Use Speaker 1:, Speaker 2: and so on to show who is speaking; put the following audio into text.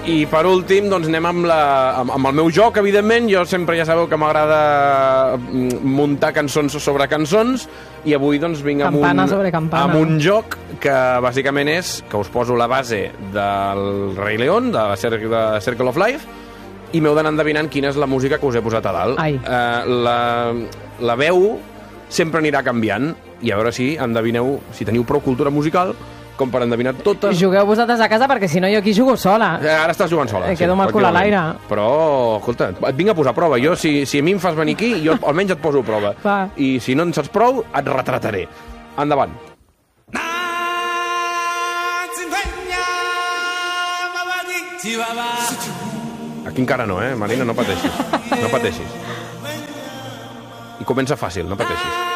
Speaker 1: I per últim, doncs anem amb el meu joc, evidentment. Jo sempre ja sabeu que m'agrada muntar cançons sobre cançons, i avui doncs vinc amb un joc que bàsicament és que us poso la base del Rei León, de la Circle of Life, i m'heu d'anar endevinant quina és la música que us he posat a dalt. La veu sempre anirà canviant, i a veure si endevineu, si teniu prou cultura musical com per endevinar totes...
Speaker 2: Jugueu vosaltres a casa, perquè si no jo aquí jugo sola.
Speaker 1: Ara estàs jugant sola.
Speaker 2: Quedo amb el cul a l'aire.
Speaker 1: Però, escolta, et vinc a posar a prova. Jo, si a mi em fas venir aquí, jo almenys et poso a prova. I si no en saps prou, et retrataré. Endavant. Aquí encara no, Marina, no pateixis. No pateixis. I comença fàcil, no pateixis.